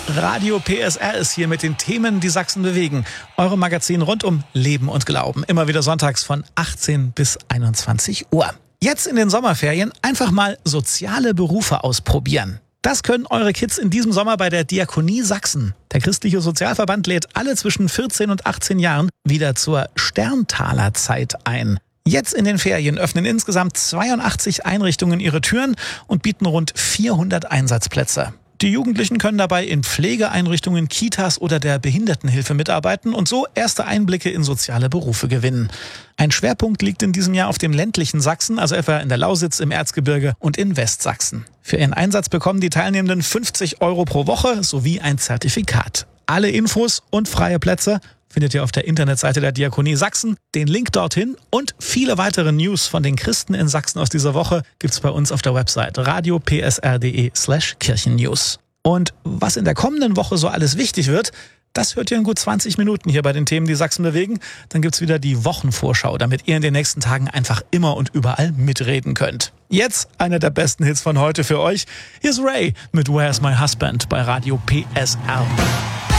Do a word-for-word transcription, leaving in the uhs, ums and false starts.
Radio P S R ist hier mit den Themen, die Sachsen bewegen. Eure Magazin rund um Leben und Glauben. Immer wieder sonntags von achtzehn bis einundzwanzig Uhr. Jetzt in den Sommerferien einfach mal soziale Berufe ausprobieren. Das können eure Kids in diesem Sommer bei der Diakonie Sachsen. Der christliche Sozialverband lädt alle zwischen vierzehn und achtzehn Jahren wieder zur Sterntaler-Zeit ein. Jetzt in den Ferien öffnen insgesamt zweiundachtzig Einrichtungen ihre Türen und bieten rund vierhundert Einsatzplätze. Die Jugendlichen können dabei in Pflegeeinrichtungen, Kitas oder der Behindertenhilfe mitarbeiten und so erste Einblicke in soziale Berufe gewinnen. Ein Schwerpunkt liegt in diesem Jahr auf dem ländlichen Sachsen, also etwa in der Lausitz, im Erzgebirge und in Westsachsen. Für ihren Einsatz bekommen die Teilnehmenden fünfzig Euro pro Woche sowie ein Zertifikat. Alle Infos und freie Plätze findet ihr auf der Internetseite der Diakonie Sachsen. Den Link dorthin und viele weitere News von den Christen in Sachsen aus dieser Woche gibt's bei uns auf der Website radio p s r punkt d e slash kirchennews. Und was in der kommenden Woche so alles wichtig wird, das hört ihr in gut zwanzig Minuten hier bei den Themen, die Sachsen bewegen. Dann gibt's wieder die Wochenvorschau, damit ihr in den nächsten Tagen einfach immer und überall mitreden könnt. Jetzt einer der besten Hits von heute für euch. Hier ist Ray mit Where's My Husband bei Radio P S R.